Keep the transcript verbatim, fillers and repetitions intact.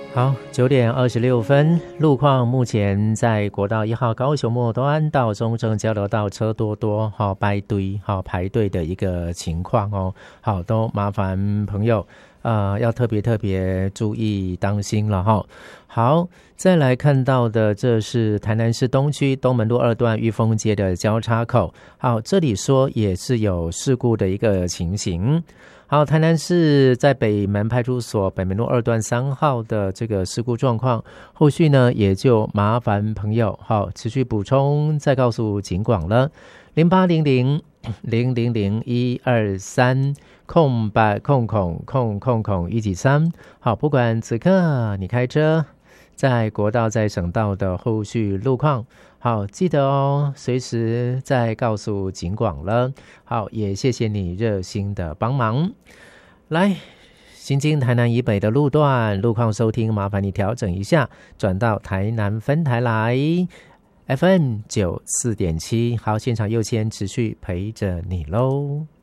好，九点二十六分，路况目前在国道一号高雄末端到中正交流道车多多，好排队，好排队的一个情况哦。好，都麻烦朋友呃要特别特别注意当心了哈。好，再来看到的这是台南市东区东门路二段裕丰街的交叉口，好，这里说也是有事故的一个情形。好，台南市在北门派出所北门路二段三号的这个事故状况，后续呢也就麻烦朋友好持续补充，再告诉警广了。零八零零零零零一二三空白空空空空空一几三。好，不管此刻你开车在国道在省道的后续路况，好，记得哦，随时再告诉警广了。好，也谢谢你热心的帮忙。来，行经台南以北的路段路况收听，麻烦你调整一下，转到台南分台来 F M 九四点七。好，现场右先持续陪着你喽。